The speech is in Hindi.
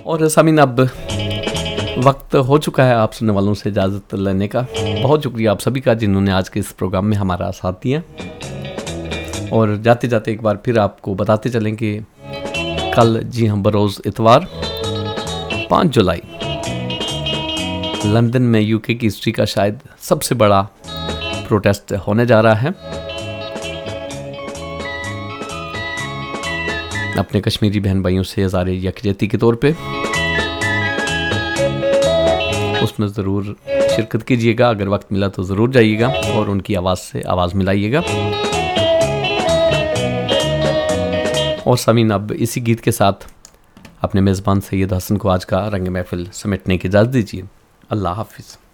और सामीन अब वक्त हो चुका है आप सुनने वालों से इजाज़त लेने का। बहुत शुक्रिया आप सभी का जिन्होंने आज के इस प्रोग्राम में हमारा साथ दिया। और जाते जाते एक बार फिर आपको बताते चलें कि कल जी हम बरोज़ इतवार 5 जुलाई लंदन में यूके की हिस्ट्री का शायद सबसे बड़ा प्रोटेस्ट होने जा रहा है। अपने कश्मीरी बहन भाइयों से इज़हार यकजहती के तौर पे उसमें ज़रूर शिरकत कीजिएगा। अगर वक्त मिला तो ज़रूर जाइएगा और उनकी आवाज़ से आवाज़ मिलाइएगा। और सामीन अब इसी गीत के साथ अपने मेज़बान सैयद हसन को आज का रंग महफिल समेटने की इजाज़त दीजिए। अल्लाह हाफिज़।